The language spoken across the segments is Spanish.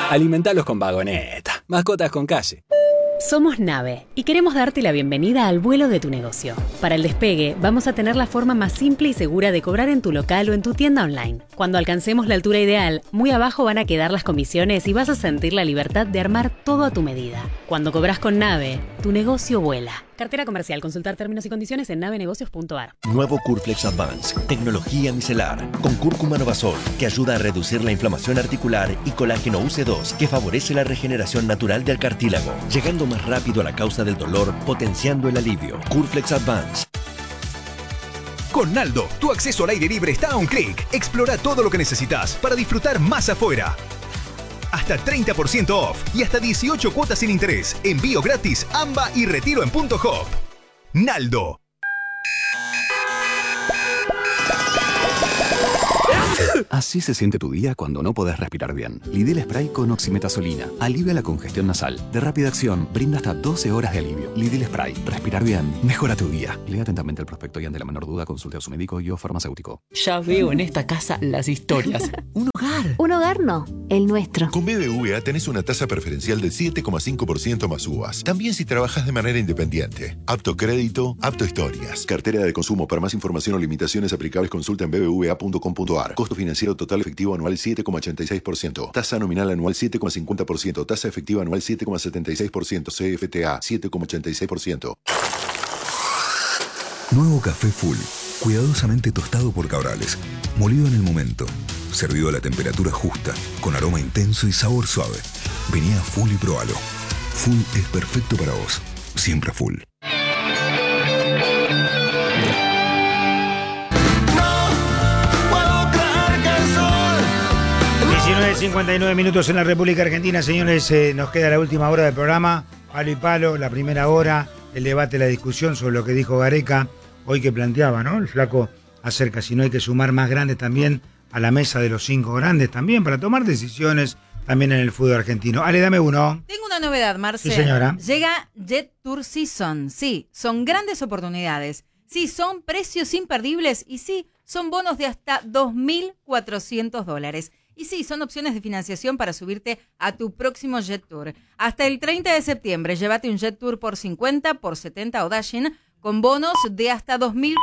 Alimentalos con Vagoneta. Mascotas con calle. Somos Nave y queremos darte la bienvenida al vuelo de tu negocio. Para el despegue, vamos a tener la forma más simple y segura de cobrar en tu local o en tu tienda online. Cuando alcancemos la altura ideal, muy abajo van a quedar las comisiones y vas a sentir la libertad de armar todo a tu medida. Cuando cobras con Nave, tu negocio vuela. Cartera comercial. Consultar términos y condiciones en navenegocios.ar. Nuevo Curflex Advance. Tecnología micelar. Con cúrcuma Novasol, que ayuda a reducir la inflamación articular, y colágeno UC2, que favorece la regeneración natural del cartílago, llegando más rápido a la causa del dolor, potenciando el alivio. Curflex Advance. Con Naldo, tu acceso al aire libre está a un clic. Explora todo lo que necesitas para disfrutar más afuera. Hasta 30% off y hasta 18 cuotas sin interés. Envío gratis, AMBA y retiro en Punto Hop. Naldo. Así se siente tu día cuando no podés respirar bien. Lidl Spray con oximetazolina alivia la congestión nasal. De rápida acción, brinda hasta 12 horas de alivio. Lidl Spray. Respirar bien mejora tu día. Lea atentamente el prospecto y ante la menor duda consulte a su médico y o farmacéutico. Ya veo en esta casa las historias. Un hogar. Un hogar no, el nuestro. Con BBVA tenés una tasa preferencial del 7,5% más uvas. También si trabajas de manera independiente. Apto crédito, apto historias. Cartera de consumo. Para más información o limitaciones aplicables consulta en bbva.com.ar. Costo financiero total efectivo anual 7,86%. Tasa nominal anual 7,50%. Tasa efectiva anual 7,76%. CFTA 7,86%. Nuevo café Full. Cuidadosamente tostado por Cabrales. Molido en el momento. Servido a la temperatura justa. Con aroma intenso y sabor suave. Vení a Full y probalo. Full es perfecto para vos. Siempre Full. 19:59 minutos en la República Argentina, señores. Nos queda la última hora del programa. Palo y palo, la primera hora, el debate, la discusión sobre lo que dijo Gareca, hoy que planteaba, ¿no? El flaco acerca si no hay que sumar más grandes también a la mesa de los 5 grandes también para tomar decisiones también en el fútbol argentino. Ale, dame uno. Tengo una novedad, Marcelo. Sí, señora. Llega Jet Tour Season. Sí, son grandes oportunidades. Sí, son precios imperdibles. Y sí, son bonos de hasta $2.400. Y sí, son opciones de financiación para subirte a tu próximo Jet Tour. Hasta el 30 de septiembre, llévate un Jet Tour por 50, por 70 o Dashing con bonos de hasta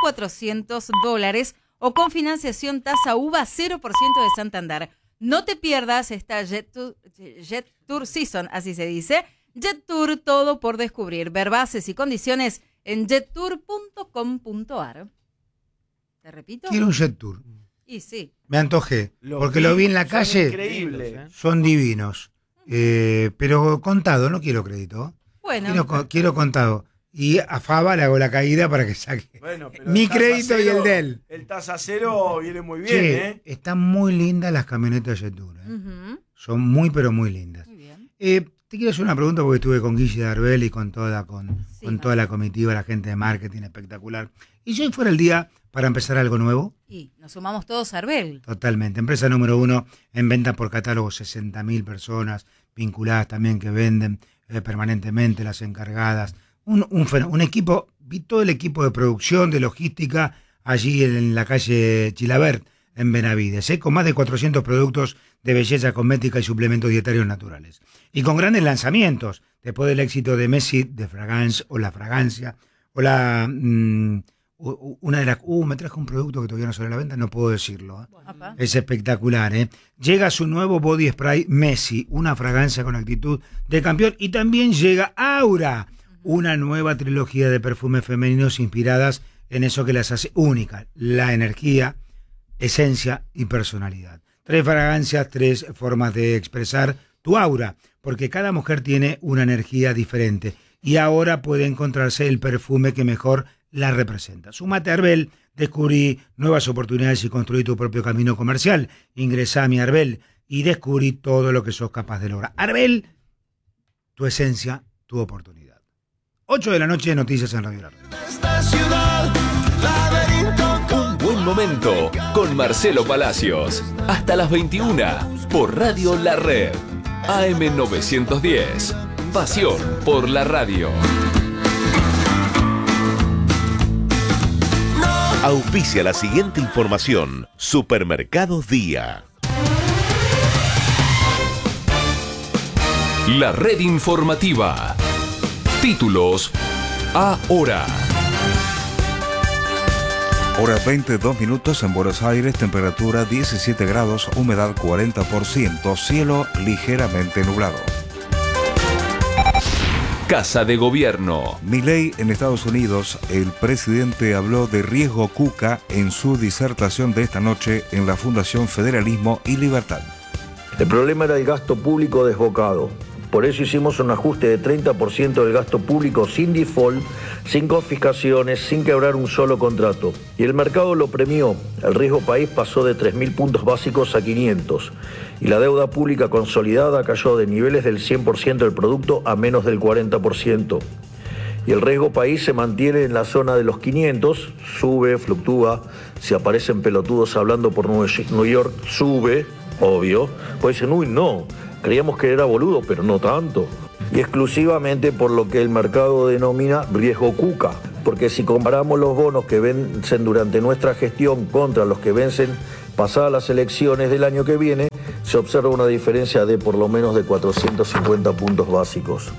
$2.400 o con financiación tasa UVA 0% de Santander. No te pierdas esta Jet Tour Season, así se dice. Jet Tour, todo por descubrir. Ver bases y condiciones en jettour.com.ar. ¿Te repito? Quiero un Jet Tour. Y sí. Me antojé, porque lo vi en la calle. Increíble. Son divinos. Pero contado, no quiero crédito. Bueno. Quiero contado. Y a Faba le hago la caída para que saque mi crédito cero, y el de él. El tasa cero viene muy bien, che, Están muy lindas las camionetas Jet Tour. Uh-huh. Son muy, pero muy lindas. Muy bien. Te quiero hacer una pregunta porque estuve con Guille Darbel y con toda la comitiva, la gente de marketing espectacular. ¿Y si hoy fuera el día para empezar algo nuevo? Y nos sumamos todos a Arbel. Totalmente. Empresa número 1 en venta por catálogo, 60.000 personas vinculadas también que venden permanentemente, las encargadas. Un equipo, vi todo el equipo de producción, de logística, allí en la calle Chilabert, en Benavides, con más de 400 productos de belleza cosmética y suplementos dietarios naturales. Y con grandes lanzamientos, después del éxito de Messi, de Fragance, o la fragancia, o la... una de las... me trajo un producto que todavía no sale a la venta, no puedo decirlo. Es espectacular, Llega su nuevo body spray Messi, una fragancia con actitud de campeón. Y también llega Aura, una nueva trilogía de perfumes femeninos inspiradas en eso que las hace únicas: la energía, esencia y personalidad. 3 fragancias, 3 formas de expresar tu aura, porque cada mujer tiene una energía diferente y ahora puede encontrarse el perfume que mejor la representa. Súmate a Arbel, descubrí nuevas oportunidades y construí tu propio camino comercial. Ingresá a mi Arbel y descubrí todo lo que sos capaz de lograr. Arbel, tu esencia, tu oportunidad. 8 de la noche, noticias en Radio La Red. Un buen momento con Marcelo Palacios. Hasta las 21 por Radio La Red. AM 910. Pasión por la radio. Auspicia la siguiente información. Supermercados Día. La red informativa. Títulos ahora. Hora 22 minutos en Buenos Aires, temperatura 17 grados, humedad 40%, cielo ligeramente nublado. Casa de Gobierno. Milei en Estados Unidos, el presidente habló de riesgo Cuca en su disertación de esta noche en la Fundación Federalismo y Libertad. El problema era el gasto público desbocado. Por eso hicimos un ajuste de 30% del gasto público sin default, sin confiscaciones, sin quebrar un solo contrato. Y el mercado lo premió. El riesgo país pasó de 3.000 puntos básicos a 500. Y la deuda pública consolidada cayó de niveles del 100% del producto a menos del 40%. Y el riesgo país se mantiene en la zona de los 500, sube, fluctúa. Si aparecen pelotudos hablando por New York, sube, obvio. Pues dicen, uy, no. Creíamos que era boludo, pero no tanto. Y exclusivamente por lo que el mercado denomina riesgo Cuca. Porque si comparamos los bonos que vencen durante nuestra gestión contra los que vencen pasadas las elecciones del año que viene, se observa una diferencia de por lo menos de 450 puntos básicos.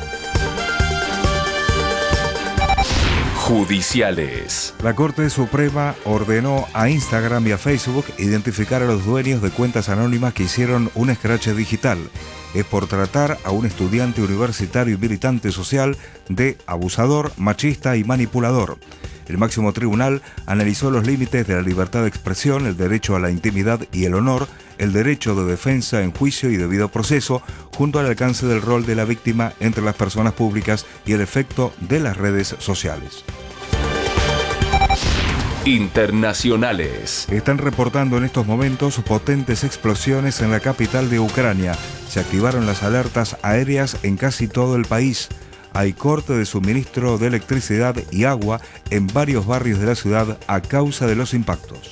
Judiciales. La Corte Suprema ordenó a Instagram y a Facebook identificar a los dueños de cuentas anónimas que hicieron un escrache digital. Es por tratar a un estudiante universitario y militante social de abusador, machista y manipulador. El máximo tribunal analizó los límites de la libertad de expresión, el derecho a la intimidad y el honor, el derecho de defensa en juicio y debido proceso, junto al alcance del rol de la víctima entre las personas públicas y el efecto de las redes sociales. Internacionales. Están reportando en estos momentos potentes explosiones en la capital de Ucrania. Se activaron las alertas aéreas en casi todo el país. Hay corte de suministro de electricidad y agua en varios barrios de la ciudad a causa de los impactos.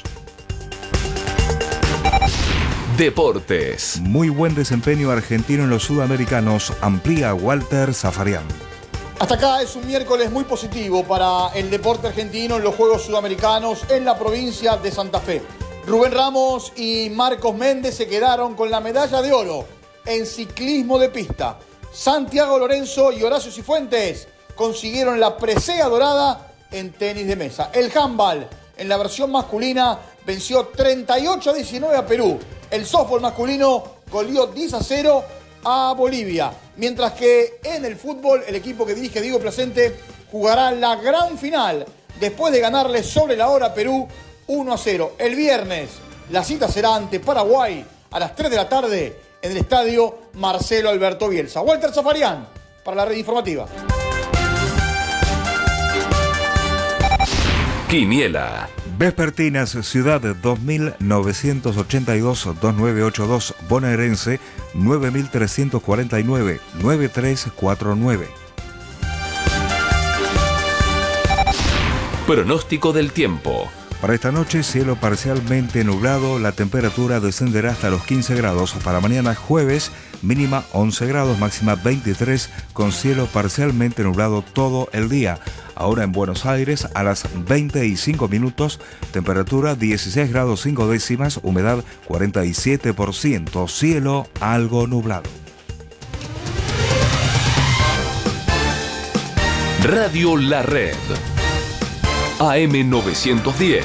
Deportes. Muy buen desempeño argentino en los sudamericanos, amplía Walter Zafarian. Hasta acá es un miércoles muy positivo para el deporte argentino en los Juegos Sudamericanos en la provincia de Santa Fe. Rubén Ramos y Marcos Méndez se quedaron con la medalla de oro en ciclismo de pista. Santiago Lorenzo y Horacio Cifuentes consiguieron la presea dorada en tenis de mesa. El handball en la versión masculina venció 38-19 a Perú. El softball masculino goleó 10-0 a Bolivia. Mientras que en el fútbol, el equipo que dirige Diego Placente jugará la gran final después de ganarle sobre la hora a Perú 1-0. El viernes la cita será ante Paraguay a las 3 de la tarde en el estadio Marcelo Alberto Bielsa. Walter Zafarian para la red informativa. Quiniela. Vespertinas, Ciudad 2982-2982, bonaerense 9349-9349. Pronóstico del tiempo. Para esta noche, cielo parcialmente nublado, la temperatura descenderá hasta los 15 grados. Para mañana jueves, mínima 11 grados, máxima 23, con cielo parcialmente nublado todo el día. Ahora en Buenos Aires, a las 20:05 minutos, temperatura 16 grados 5 décimas, humedad 47%, cielo algo nublado. Radio La Red. AM 910.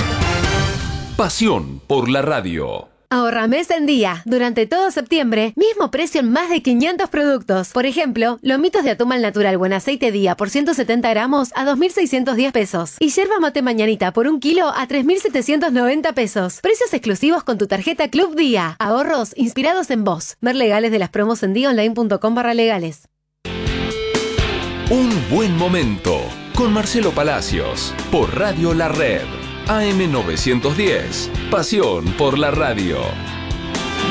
Pasión por la radio. Ahorra mes en día. Durante todo septiembre, mismo precio en más de 500 productos. Por ejemplo, lomitos de atún al natural buen aceite día por 170 gramos a 2.610 pesos. Y yerba mate mañanita por 1 kilo a 3.790 pesos. Precios exclusivos con tu tarjeta Club Día. Ahorros inspirados en vos. Ver legales de las promos en diaonline.com/legales. Un buen momento con Marcelo Palacios por Radio La Red. AM 910. Pasión por la radio.